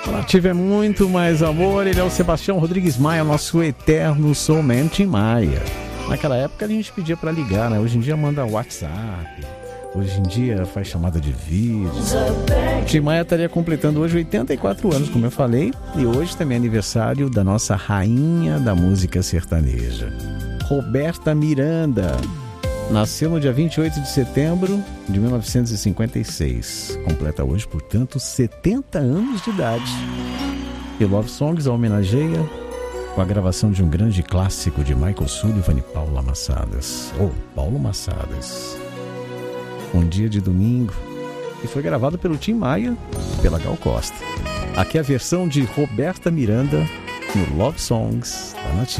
Nativa é muito mais amor. Ele é o Sebastião Rodrigues Maia, nosso eterno soulman Tim Maia. Naquela época a gente pedia para ligar, né? Hoje em dia manda WhatsApp. Hoje em dia faz chamada de vídeo. Tim Maia estaria completando hoje 84 anos, como eu falei. E hoje também é aniversário da nossa rainha da música sertaneja, Roberta Miranda. Nasceu no dia 28 de setembro de 1956. Completa hoje, portanto, 70 anos de idade. E Love Songs a homenageia com a gravação de um grande clássico de Michael Sullivan e Paulo Massadas. Paulo Massadas. Um dia de domingo. E foi gravado pelo Tim Maia e pela Gal Costa. Aqui é a versão de Roberta Miranda no Love Songs da Nativa.